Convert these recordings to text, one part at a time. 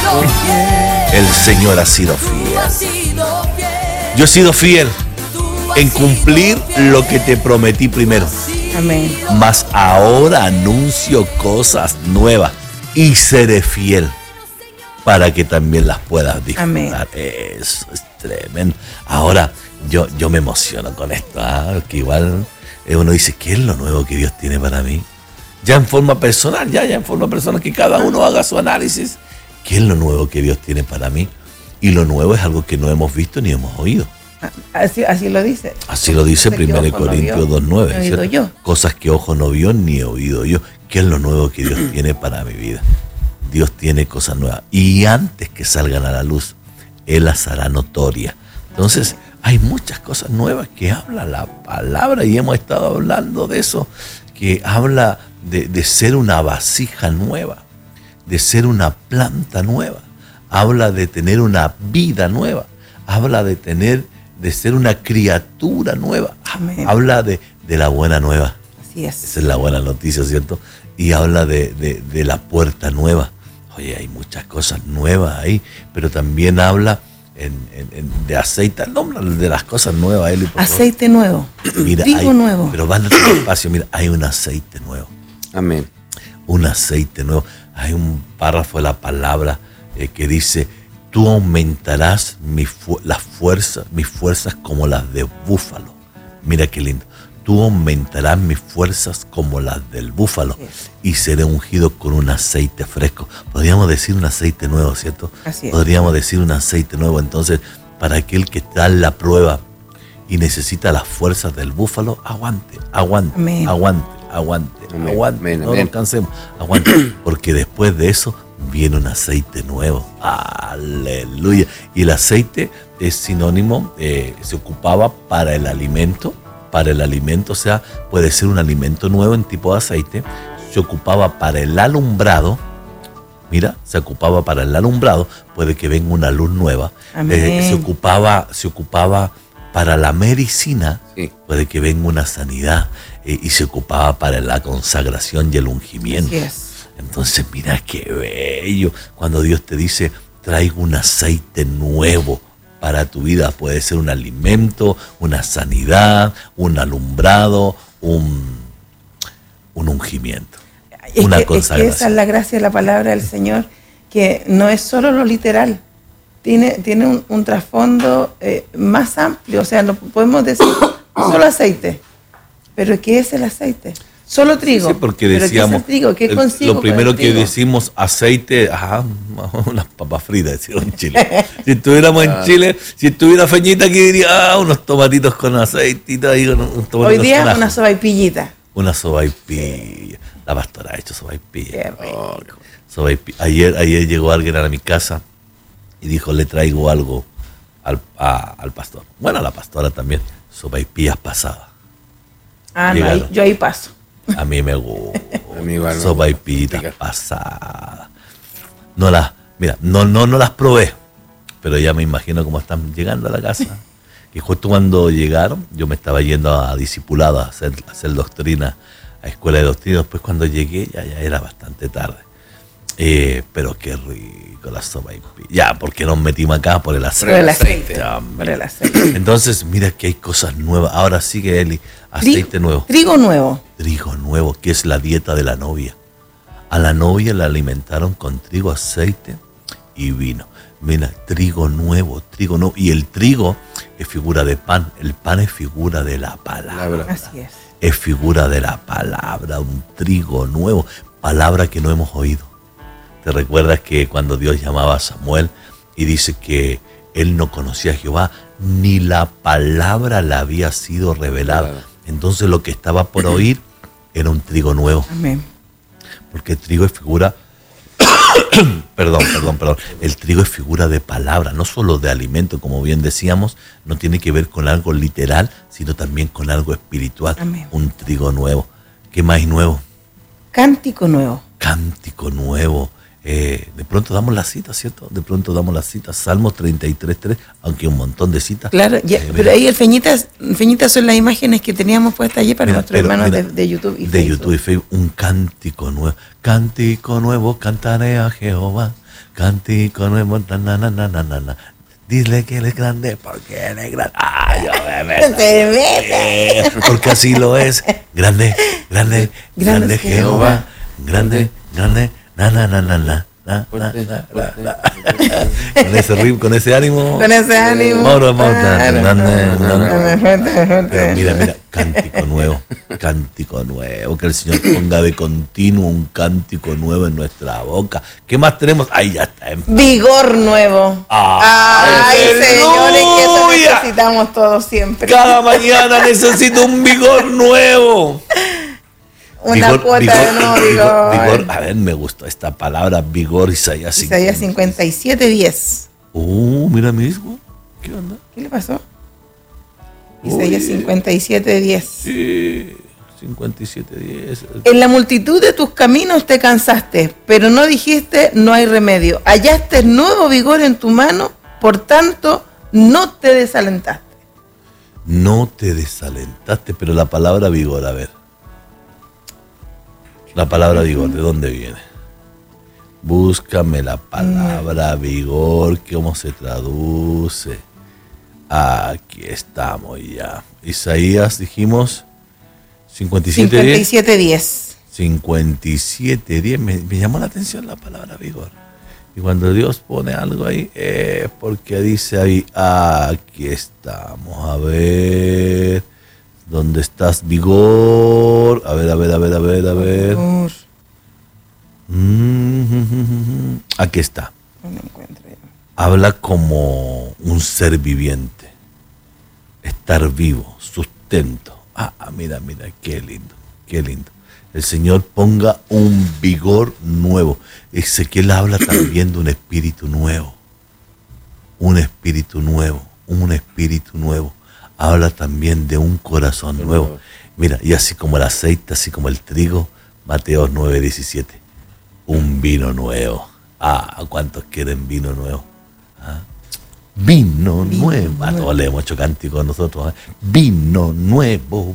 El Señor ha sido fiel. Yo he sido fiel en cumplir lo que te prometí primero. Amén. Mas ahora anuncio cosas nuevas y seré fiel para que también las puedas disfrutar. Amén. Eso es tremendo. Ahora yo me emociono con esto, que igual uno dice, ¿qué es lo nuevo que Dios tiene para mí? Ya en forma personal, ya en forma personal, que cada uno haga su análisis. ¿Qué es lo nuevo que Dios tiene para mí? Y lo nuevo es algo que no hemos visto ni hemos oído. Así lo dice. Así lo dice 1 Corintios 2:9. Yo. Cosas que ojo no vio ni he oído yo. ¿Qué es lo nuevo que Dios tiene para mi vida? Dios tiene cosas nuevas. Y antes que salgan a la luz, Él las hará notorias. Entonces, hay muchas cosas nuevas que habla la palabra y hemos estado hablando de eso, que habla de ser una vasija nueva, de ser una planta nueva, habla de tener una vida nueva, habla de ser una criatura nueva. Amén. Habla de la buena nueva. Así es. Esa es la buena noticia, ¿cierto? Y habla de la puerta nueva. Oye, hay muchas cosas nuevas ahí, pero también habla de aceite. El nombre de las cosas nuevas, Eli, aceite nuevo. Mira, trigo nuevo. Pero van a tener espacio. Mira, hay un aceite nuevo. Amén. Un aceite nuevo. Hay un párrafo de la palabra que dice: tú aumentarás mis fuerzas como las de búfalo. Mira qué lindo. Tú aumentarás mis fuerzas como las del búfalo y seré ungido con un aceite fresco. Podríamos decir un aceite nuevo, ¿cierto? Así es. Podríamos decir un aceite nuevo. Entonces, para aquel que está en la prueba y necesita las fuerzas del búfalo, aguante. Amén. Amén. No nos cansemos. Aguante, porque después de eso viene un aceite nuevo. Aleluya. Y el aceite es sinónimo, se ocupaba para el alimento, o sea, puede ser un alimento nuevo en tipo de aceite. Se ocupaba para el alumbrado. Mira, se ocupaba para el alumbrado, puede que venga una luz nueva. Se ocupaba para la medicina, sí. Puede que venga una sanidad. Y se ocupaba para la consagración y el ungimiento. Yes. Entonces, mira qué bello. Cuando Dios te dice, traigo un aceite nuevo para tu vida. Puede ser un alimento, una sanidad, un alumbrado, un ungimiento, una consagración. Es que esa es la gracia de la palabra del Señor, que no es solo lo literal. Tiene un trasfondo más amplio. O sea, no podemos decir solo aceite. ¿Pero qué es el aceite? Solo trigo. Sí, porque decíamos, ¿qué consigo lo primero que decimos, aceite, unas papas fritas, decíamos en Chile. Si estuviéramos en Chile, si estuviera Feñita aquí diría, unos tomatitos con aceitito ahí, hoy día una sopaipillita. Una sopaipilla. La pastora ha hecho sopaipilla. Qué rico. Ayer llegó alguien a mi casa y dijo, le traigo algo al pastor. Bueno, a la pastora también, sopaipillas pasadas. No, yo ahí paso. A mí me gusta. Sopaipillitas pasadas. No las probé, pero ya me imagino cómo están llegando a la casa. Y justo cuando llegaron, yo me estaba yendo a discipulado, a hacer doctrina, a escuela de doctrina. Después cuando llegué ya era bastante tarde. Pero qué rico la sopaipilla. Ya, porque nos metimos acá por el aceite. Por el aceite. Entonces, mira que hay cosas nuevas. Ahora sigue Eli. Aceite nuevo. Trigo nuevo. Trigo nuevo, que es la dieta de la novia. A la novia la alimentaron con trigo, aceite y vino. Mira, trigo nuevo. Y el trigo es figura de pan. El pan es figura de la palabra. Así es. Es figura de la palabra, un trigo nuevo. Palabra que no hemos oído. ¿Te recuerdas que cuando Dios llamaba a Samuel y dice que él no conocía a Jehová, ni la palabra le había sido revelada? Entonces lo que estaba por oír era un trigo nuevo. Amén. Porque el trigo es figura, perdón. El trigo es figura de palabra, no solo de alimento, como bien decíamos, no tiene que ver con algo literal, sino también con algo espiritual. Amén. Un trigo nuevo. ¿Qué más nuevo? Cántico nuevo. De pronto damos la cita, ¿cierto? De pronto damos la cita. Salmos 33:3, aunque un montón de citas. Claro, pero ahí el Feñitas son las imágenes que teníamos puestas allí para nuestros hermanos de YouTube y Facebook. De YouTube y Facebook. Un cántico nuevo. Cántico nuevo, cantaré a Jehová. cántico nuevo, na, na, na, na, na, na. Dile que él es grande porque él es grande. Ay, yo me meto. Porque así lo es. Grande, grande, grande Jehová. Grande, grande, na, na, na, na, na. Con ese ritmo, con ese ánimo. Con ese ánimo. Pero mira, cántico nuevo, que el Señor ponga de continuo un cántico nuevo en nuestra boca. ¿Qué más tenemos? Ahí ya está. Vigor nuevo. Ay, señores, que eso necesitamos todos siempre. Cada mañana necesito un vigor nuevo. Una cuota de nuevo vigor. A ver, me gustó esta palabra, vigor, Isaías 57:10. Mira mi hijo. ¿Qué onda? ¿Qué le pasó? Isaías 57:10. Sí, 57:10. En la multitud de tus caminos te cansaste, pero no dijiste, no hay remedio. Hallaste nuevo vigor en tu mano, por tanto, no te desalentaste. No te desalentaste, pero la palabra vigor, a ver. La palabra vigor, ¿de dónde viene? Búscame la palabra vigor, ¿cómo se traduce? Aquí estamos ya. Isaías, dijimos, 57:10. 57:10. Me llamó la atención la palabra vigor. Y cuando Dios pone algo ahí, es porque dice ahí, aquí estamos, a ver... ¿Dónde estás, vigor? A ver. Aquí está. No lo encuentro yo. Habla como un ser viviente. Estar vivo, sustento. Mira, qué lindo. El Señor ponga un vigor nuevo. Ezequiel habla también de un espíritu nuevo. Un espíritu nuevo. Habla también de un corazón nuevo. Mira, y así como el aceite, así como el trigo, Mateo 9:17. Un vino nuevo. ¿Cuántos quieren vino nuevo? Vino nuevo. A todos le hemos hecho cánticos nosotros. Vino nuevo.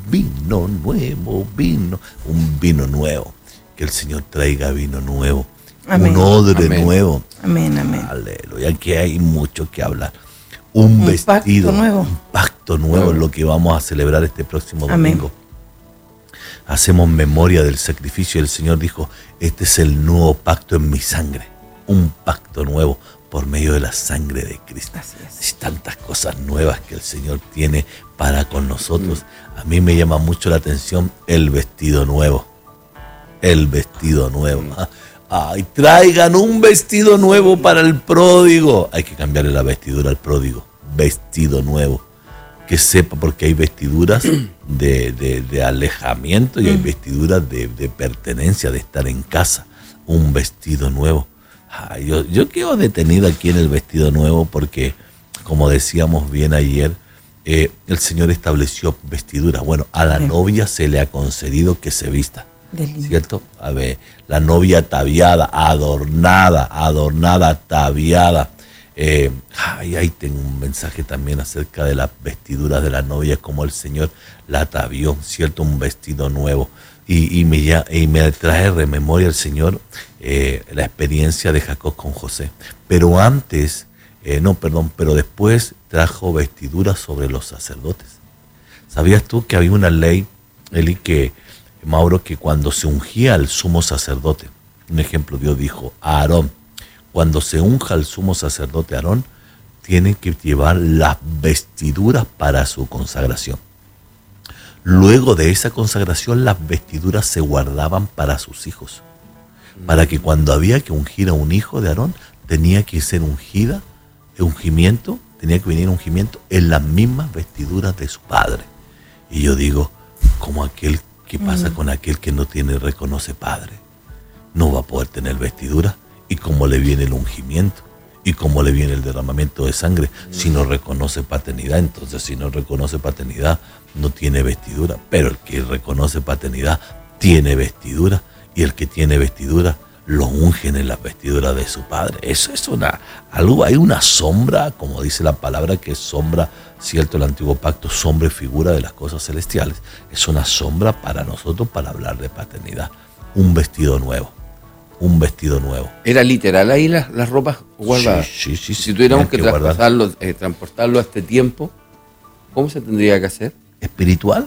Un vino nuevo. Que el Señor traiga vino nuevo. Amén. Un odre nuevo. Amén. Aleluya. Aquí hay mucho que hablar. Un vestido, un pacto nuevo es lo que vamos a celebrar este próximo domingo. Hacemos memoria del sacrificio y el Señor dijo, este es el nuevo pacto en mi sangre, un pacto nuevo por medio de la sangre de Cristo. Así es. Hay tantas cosas nuevas que el Señor tiene para con nosotros. A mí me llama mucho la atención el vestido nuevo. Ay, traigan un vestido nuevo para el pródigo. Hay que cambiarle la vestidura al pródigo. Vestido nuevo. Que sepa, porque hay vestiduras de alejamiento y hay vestiduras de pertenencia, de estar en casa. Un vestido nuevo. Ay, yo quedo detenido aquí en el vestido nuevo porque, como decíamos bien ayer, el Señor estableció vestiduras. Bueno, a la novia se le ha concedido que se vista. ¿Cierto? A ver, la novia ataviada, adornada, ataviada. Ahí tengo un mensaje también acerca de las vestiduras de la novia, como el Señor la atavió, ¿cierto? Un vestido nuevo. Y me trae de memoria el Señor la experiencia de Jacob con José. Pero pero después trajo vestiduras sobre los sacerdotes. ¿Sabías tú que había una ley, Eli, Mauro, que cuando se ungía al sumo sacerdote, un ejemplo, Dios dijo a Aarón, cuando se unja al sumo sacerdote Aarón, tiene que llevar las vestiduras para su consagración. Luego de esa consagración, las vestiduras se guardaban para sus hijos, para que cuando había que ungir a un hijo de Aarón, tenía que ser tenía que venir ungimiento en las mismas vestiduras de su padre. Y yo digo, como aquel ¿qué pasa con aquel que no reconoce padre? No va a poder tener vestidura. Y cómo le viene el ungimiento, y cómo le viene el derramamiento de sangre, si no reconoce paternidad. Entonces, si no reconoce paternidad, no tiene vestidura. Pero el que reconoce paternidad tiene vestidura, y el que tiene vestidura lo ungen en las vestiduras de su padre. Eso es hay una sombra, como dice la palabra, que es sombra, cierto, el antiguo pacto, sombra y figura de las cosas celestiales. Es una sombra para nosotros para hablar de paternidad. Un vestido nuevo. un vestido nuevo. ¿Era literal ahí las ropas guardadas? Sí. Si tuviéramos que transportarlo a este tiempo, ¿cómo se tendría que hacer? Espiritual.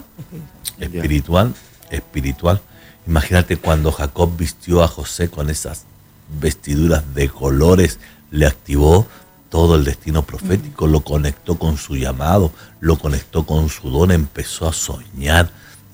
Imagínate cuando Jacob vistió a José con esas vestiduras de colores, le activó todo el destino profético, lo conectó con su llamado, lo conectó con su don, empezó a soñar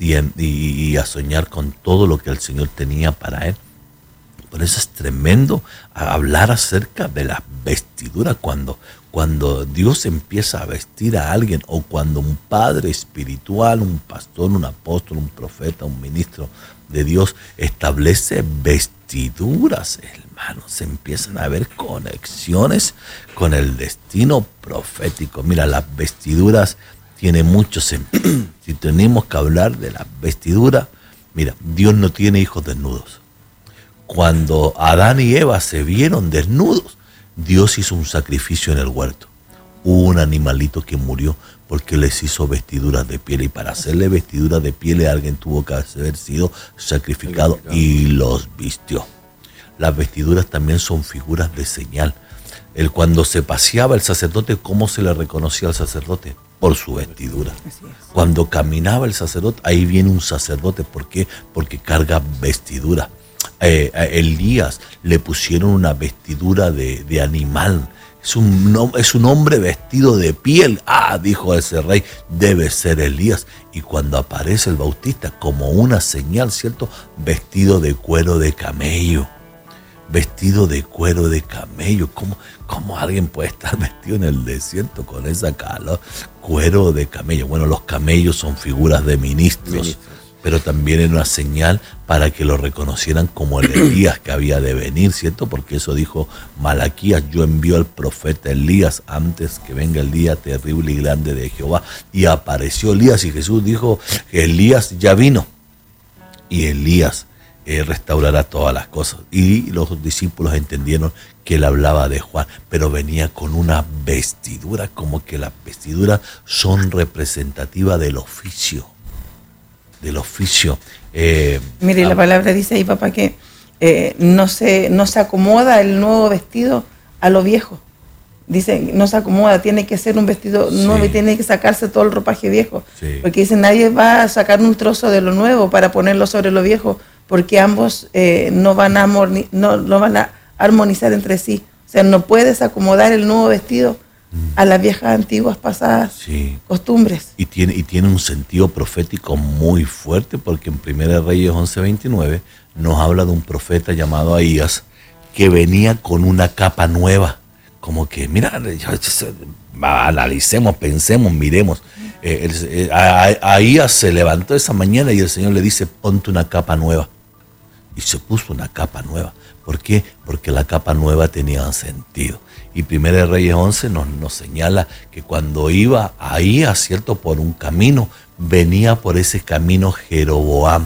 y a soñar con todo lo que el Señor tenía para él. Por eso es tremendo hablar acerca de las vestiduras. Cuando Dios empieza a vestir a alguien, o cuando un padre espiritual, un pastor, un apóstol, un profeta, un ministro de Dios establece vestiduras, hermanos, se empiezan a ver conexiones con el destino profético. Mira, las vestiduras tienen mucho sentido. Si tenemos que hablar de las vestiduras, mira, Dios no tiene hijos desnudos. Cuando Adán y Eva se vieron desnudos, Dios hizo un sacrificio en el huerto. Hubo un animalito que murió porque les hizo vestiduras de piel, y para hacerle vestiduras de piel alguien tuvo que haber sido sacrificado y los vistió. Las vestiduras también son figuras de señal. Cuando se paseaba el sacerdote, ¿cómo se le reconocía al sacerdote? Por su vestidura. Cuando caminaba el sacerdote, ahí viene un sacerdote. ¿Por qué? Porque carga vestidura. A Elías le pusieron una vestidura de animal. Es un hombre vestido de piel. Dijo ese rey, debe ser Elías. Y cuando aparece el Bautista, como una señal, ¿cierto? Vestido de cuero de camello. Vestido de cuero de camello. ¿Cómo alguien puede estar vestido en el desierto con esa calor? Cuero de camello. Bueno, los camellos son figuras de ministros. Pero también era una señal para que lo reconocieran como el Elías que había de venir, ¿cierto? Porque eso dijo Malaquías: yo envío al profeta Elías antes que venga el día terrible y grande de Jehová. Y apareció Elías, y Jesús dijo que Elías ya vino, y Elías restaurará todas las cosas. Y los discípulos entendieron que él hablaba de Juan, pero venía con una vestidura, como que las vestiduras son representativas del oficio. Mire, la palabra dice ahí, papá, que no se acomoda el nuevo vestido a lo viejo. Dice, no se acomoda, tiene que ser un vestido nuevo, y tiene que sacarse todo el ropaje viejo. Porque dice, nadie va a sacar un trozo de lo nuevo para ponerlo sobre lo viejo, porque ambos no van a armonizar entre sí. O sea, no puedes acomodar el nuevo vestido a las viejas, antiguas, pasadas costumbres. Y tiene un sentido profético muy fuerte, porque en 1 Reyes 11:29 nos habla de un profeta llamado Ahías que venía con una capa nueva. Como que, mira, analicemos, pensemos, miremos. Ahías se levantó esa mañana y el Señor le dice: ponte una capa nueva. Y se puso una capa nueva. ¿Por qué? Porque la capa nueva tenía sentido. Y 1 Reyes 11 nos señala que cuando iba ahí, ¿cierto?, por un camino, venía por ese camino Jeroboam.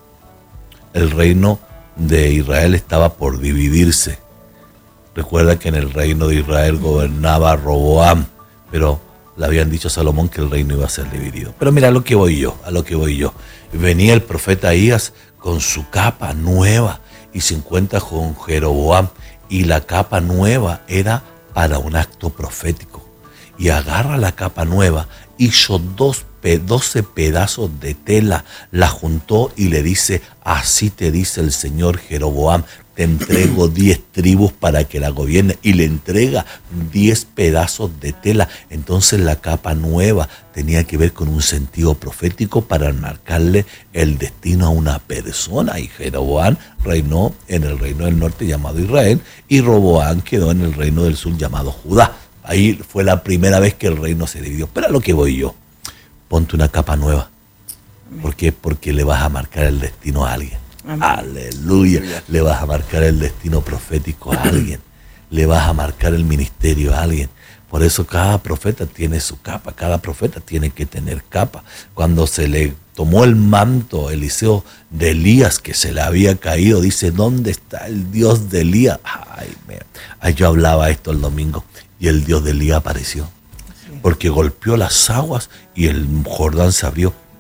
El reino de Israel estaba por dividirse. Recuerda que en el reino de Israel gobernaba Roboam, pero le habían dicho a Salomón que el reino iba a ser dividido. Pero mira a lo que voy yo. Venía el profeta Ahías con su capa nueva y se encuentra con Jeroboam, y la capa nueva era para un acto profético. Y agarra la capa nueva, hizo 12 pedazos de tela, la juntó y le dice: así te dice el Señor, Jeroboam, te entrego 10 tribus para que la gobierne, y le entrega 10 pedazos de tela. Entonces la capa nueva tenía que ver con un sentido profético para marcarle el destino a una persona, y Jeroboam reinó en el reino del norte llamado Israel, y Roboam quedó en el reino del sur llamado Judá. Ahí fue la primera vez que el reino se dividió. Pero a lo que voy yo, ponte una capa nueva. ¿Por qué? Porque le vas a marcar el destino a alguien. Amén. Aleluya. Le vas a marcar el destino profético a alguien. Le vas a marcar el ministerio a alguien. Por eso cada profeta tiene su capa. Cada profeta tiene que tener capa. Cuando se le tomó el manto Eliseo de Elías, que se le había caído, dice: ¿dónde está el Dios de Elías? Yo hablaba esto el domingo, y el Dios de Elías apareció. Porque golpeó las aguas y el Jordán se abrió.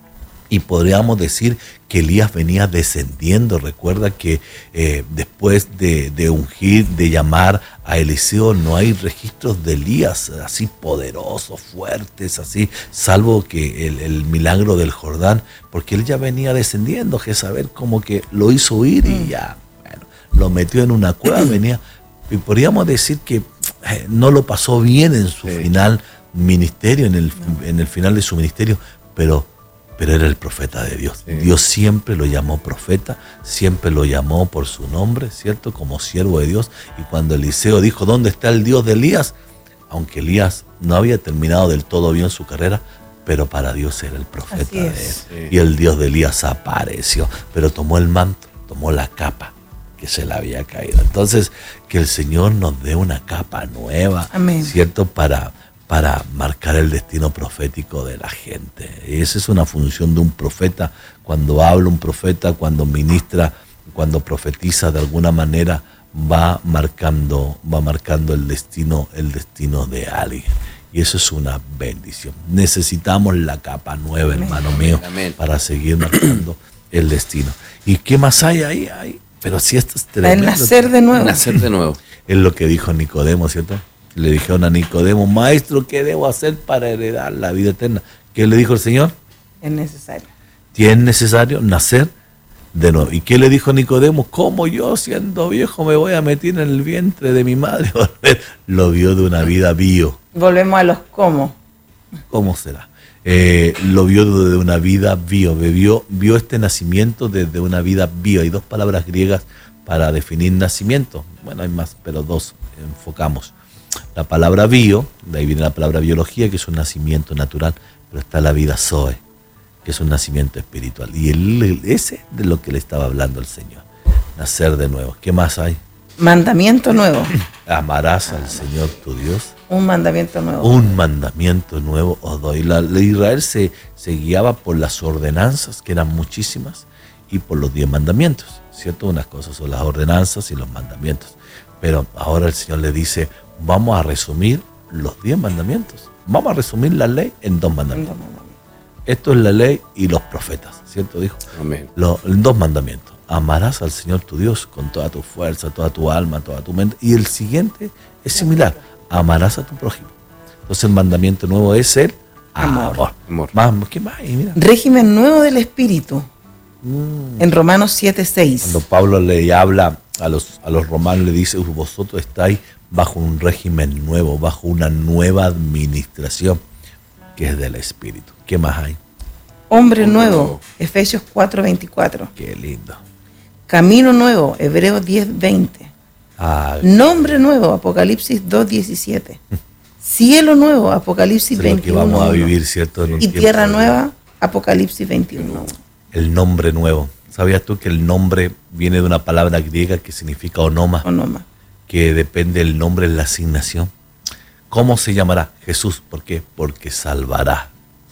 Y podríamos decir que Elías venía descendiendo. Recuerda que después de ungir, de llamar a Eliseo, no hay registros de Elías así poderosos, fuertes, así, salvo que el milagro del Jordán, porque él ya venía descendiendo. Jezabel como que lo hizo huir y ya, bueno, lo metió en una cueva, venía. Y podríamos decir que no lo pasó bien en su final ministerio, en el final de su ministerio, pero era el profeta de Dios. Sí. Dios siempre lo llamó profeta, siempre lo llamó por su nombre, ¿cierto? Como siervo de Dios. Y cuando Eliseo dijo, ¿dónde está el Dios de Elías? Aunque Elías no había terminado del todo bien su carrera, pero para Dios era el profeta de él. Sí. Y el Dios de Elías apareció, pero tomó el manto, tomó la capa que se le había caído. Entonces, que el Señor nos dé una capa nueva, amén, ¿cierto? Para marcar el destino profético de la gente. Esa es una función de un profeta. Cuando habla un profeta, cuando ministra, cuando profetiza, de alguna manera va marcando el destino de alguien. Y eso es una bendición. Necesitamos la capa nueva, amén, hermano mío, amén, para seguir marcando el destino. ¿Y qué más hay ahí? Pero si esto es tremendo. El nacer de nuevo. Nacer de nuevo. Es lo que dijo Nicodemo, ¿cierto? Le dijeron a Nicodemo, maestro, ¿qué debo hacer para heredar la vida eterna? ¿Qué le dijo el Señor? Es necesario. Es necesario nacer de nuevo. ¿Y qué le dijo Nicodemo? ¿Cómo yo, siendo viejo, me voy a meter en el vientre de mi madre? Lo vio de una vida bio. Volvemos a los cómo. ¿Cómo será? Lo vio de una vida bio. Vio este nacimiento desde una vida bio. Hay dos palabras griegas para definir nacimiento. Bueno, hay más, pero dos enfocamos. La palabra bio, de ahí viene la palabra biología, que es un nacimiento natural, pero está la vida zoe, que es un nacimiento espiritual. Y ese de lo que le estaba hablando el Señor, nacer de nuevo. ¿Qué más hay? Mandamiento nuevo. Amarás al Señor tu Dios. Un mandamiento nuevo. Un mandamiento nuevo os doy. Israel se guiaba por las ordenanzas, que eran muchísimas, y por los 10 mandamientos, ¿cierto? Unas cosas son las ordenanzas y los mandamientos. Pero ahora el Señor le dice, vamos a resumir los 10 mandamientos. Vamos a resumir la ley en 2 mandamientos. Esto es la ley y los profetas, ¿cierto? Dijo. Amén. 2 mandamientos. Amarás al Señor tu Dios con toda tu fuerza, toda tu alma, toda tu mente. Y el siguiente es similar. Amarás a tu prójimo. Entonces el mandamiento nuevo es el amor. ¿Qué más? Mira. Régimen nuevo del Espíritu. En Romanos 7:6. Cuando Pablo le habla a los romanos, le dice, vosotros estáis bajo un régimen nuevo, bajo una nueva administración, que es del Espíritu. ¿Qué más hay? Hombre nuevo, Efesios 4:24. Qué lindo. Camino nuevo, Hebreos 10:20. Nombre nuevo, Apocalipsis 2:17. Cielo nuevo, Apocalipsis 21. Es lo que vamos a vivir, ¿cierto? Y tierra nueva, Apocalipsis 21. El nombre nuevo. ¿Sabías tú que el nombre viene de una palabra griega que significa onoma? Onoma. Que depende del nombre en la asignación. ¿Cómo se llamará? Jesús. ¿Por qué? Porque salvará.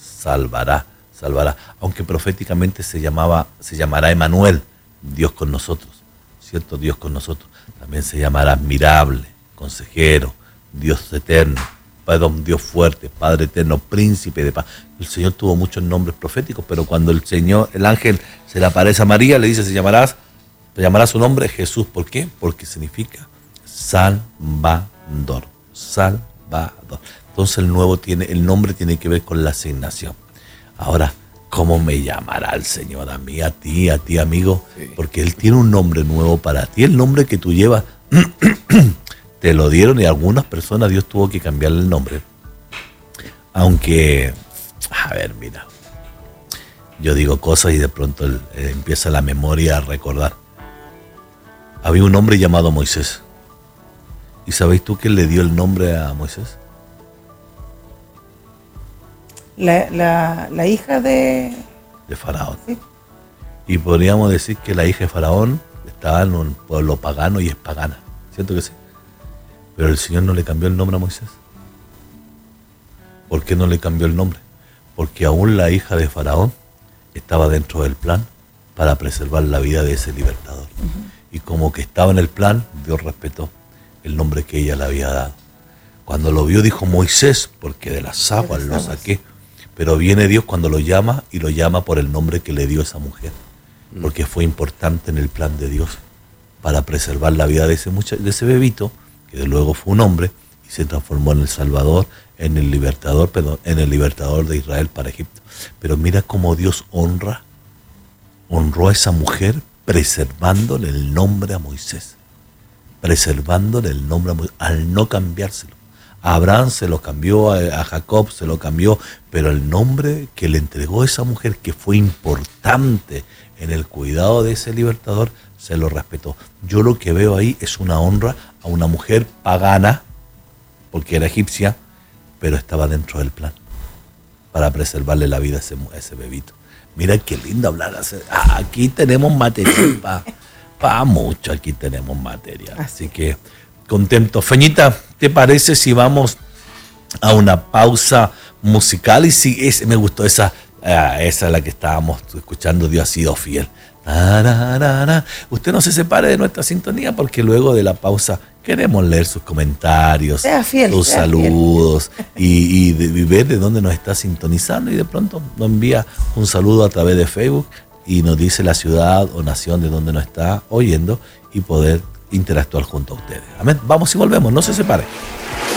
Aunque proféticamente se llamará Emmanuel, Dios con nosotros, ¿cierto? Dios con nosotros. También se llamará admirable, consejero, Dios eterno, Dios fuerte, Padre eterno, príncipe de paz. El Señor tuvo muchos nombres proféticos, pero cuando el ángel se le aparece a María, le dice, te llamará su nombre Jesús. ¿Por qué? Porque significa Salvador. Entonces el nombre tiene que ver con la asignación. Ahora, ¿cómo me llamará el Señor a mí, a ti, amigo? Sí. Porque Él tiene un nombre nuevo para ti. El nombre que tú llevas, te lo dieron y a algunas personas Dios tuvo que cambiarle el nombre. Aunque, mira, yo digo cosas y de pronto empieza la memoria a recordar. Había un hombre llamado Moisés. ¿Y sabéis tú quién le dio el nombre a Moisés? La hija de Faraón. Sí. Y podríamos decir que la hija de Faraón estaba en un pueblo pagano y es pagana. ¿Cierto que sí? Pero el Señor no le cambió el nombre a Moisés. ¿Por qué no le cambió el nombre? Porque aún la hija de Faraón estaba dentro del plan para preservar la vida de ese libertador. Uh-huh. Y como que estaba en el plan, Dios respetó el nombre que ella le había dado. Cuando lo vio dijo Moisés, porque de las aguas lo saqué. Pero viene Dios cuando lo llama y lo llama por el nombre que le dio esa mujer, porque fue importante en el plan de Dios para preservar la vida de ese bebito, que luego fue un hombre y se transformó en el Salvador, en el libertador de Israel para Egipto. Pero mira cómo Dios honró a esa mujer preservándole el nombre a Moisés, al no cambiárselo. A Abraham se lo cambió, a Jacob se lo cambió, pero el nombre que le entregó esa mujer, que fue importante en el cuidado de ese libertador, se lo respetó. Yo lo que veo ahí es una honra a una mujer pagana, porque era egipcia, pero estaba dentro del plan, para preservarle la vida a ese bebito. Mira qué lindo hablar. Aquí tenemos material para mucho, aquí tenemos material. Así que contento. Feñita, ¿te parece si vamos a una pausa musical? Y si me gustó esa es la que estábamos escuchando, Dios ha sido fiel. Usted no se separe de nuestra sintonía, porque luego de la pausa queremos leer sus comentarios, sus saludos y ver de dónde nos está sintonizando, y de pronto nos envía un saludo a través de Facebook y nos dice la ciudad o nación de donde nos está oyendo y poder interactuar junto a ustedes. Amén. Vamos y volvemos, no se separe.